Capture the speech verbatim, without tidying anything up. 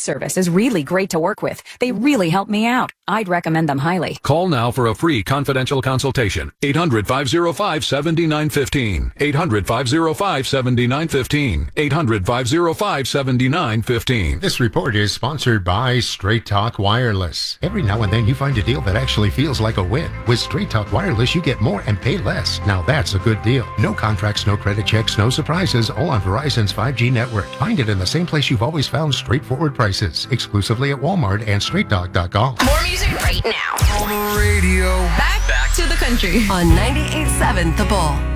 service is really great to work with. They really help me out. I'd recommend them highly. Call now for a free confidential consultation. eight hundred, five oh five, seven nine one five. eight hundred, five oh five, seven nine one five. eight hundred, five oh five, seven nine one five. This report is sponsored by Straight Talk Wireless. Every now and then you find a deal that actually feels like a win. With Straight Talk Wireless, you get more and pay less. Now that's a good deal. No contracts, no credit checks, no surprises, all on Verizon's five G network. Find it in the same place you've always found straightforward prices. Exclusively at Walmart and straight talk dot com. More music right now. On the radio. Back, back to the country. On ninety-eight point seven The Bull.